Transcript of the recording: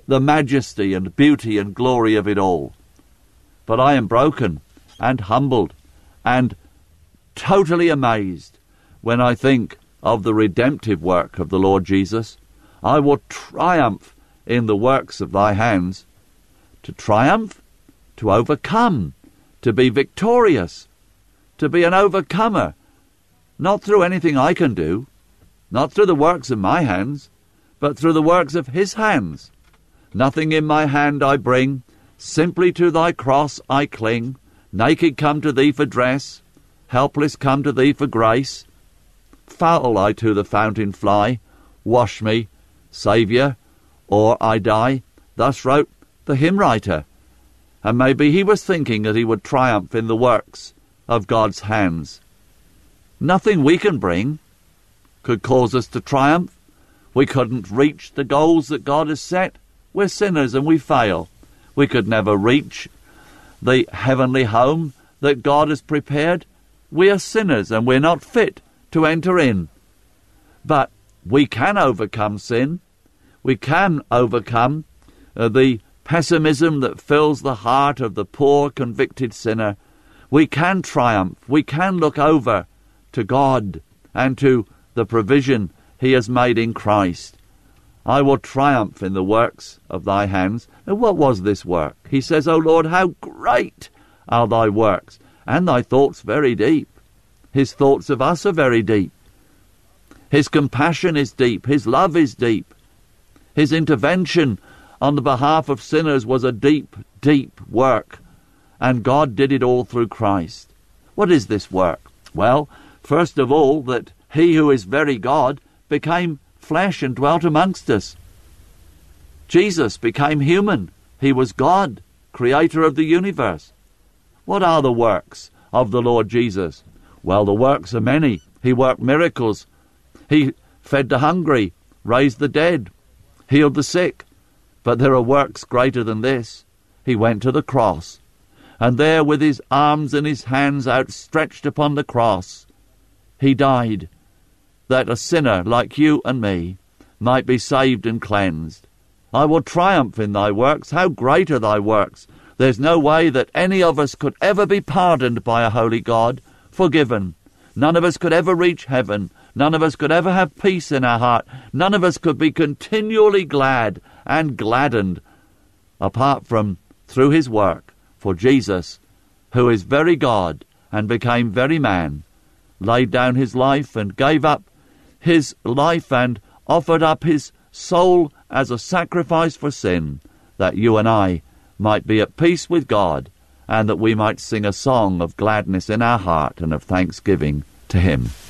the majesty and beauty and glory of it all. But I am broken and humbled and totally amazed when I think of the redemptive work of the Lord Jesus. I will triumph in the works of thy hands. To triumph, to overcome, to be victorious, to be an overcomer, not through anything I can do, not through the works of my hands, but through the works of his hands. Nothing in my hand I bring, simply to thy cross I cling, naked come to thee for dress, helpless come to thee for grace. Foul I to the fountain fly, wash me, Saviour, or I die. Thus wrote the hymn writer, and maybe he was thinking that he would triumph in the works of God's hands. Nothing we can bring could cause us to triumph. We couldn't reach the goals that God has set. We're sinners and we fail. We could never reach the heavenly home that God has prepared. We are sinners and we're not fit to enter in. But we can overcome sin. We can overcome the pessimism that fills the heart of the poor, convicted sinner. We can triumph. We can look over to God and to the provision he has made in Christ. I will triumph in the works of thy hands. And what was this work? He says, O Lord, how great are thy works, and thy thoughts very deep. His thoughts of us are very deep. His compassion is deep. His love is deep. His intervention on the behalf of sinners was a deep, deep work. And God did it all through Christ. What is this work? Well, first of all, that he who is very God became flesh and dwelt amongst us. Jesus became human. He was God, creator of the universe. What are the works of the Lord Jesus? Well, the works are many. He worked miracles. He fed the hungry, raised the dead, healed the sick. But there are works greater than this. He went to the cross, and there with his arms and his hands outstretched upon the cross, he died, that a sinner like you and me might be saved and cleansed. I will triumph in thy works. How great are thy works! There's no way that any of us could ever be pardoned by a holy God, forgiven. None of us could ever reach heaven. None of us could ever have peace in our heart. None of us could be continually glad and gladdened apart from through his work. For Jesus, who is very God and became very man, laid down his life and gave up his life and offered up his soul as a sacrifice for sin, that you and I might be at peace with God, and that we might sing a song of gladness in our heart and of thanksgiving to him.